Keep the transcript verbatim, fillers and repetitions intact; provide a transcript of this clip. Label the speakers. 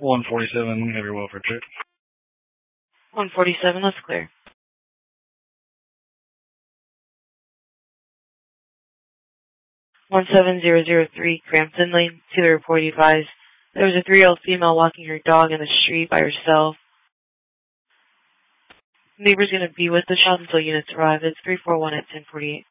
Speaker 1: one forty-seven, we have your welfare check.
Speaker 2: one forty-seven, let's clear. one seven zero zero three, Crampton Lane, to the report advised. There was a three-year-old female walking her dog in the street by herself. Neighbor's going to be with the shop until units arrive. It's three four one at ten forty-eight.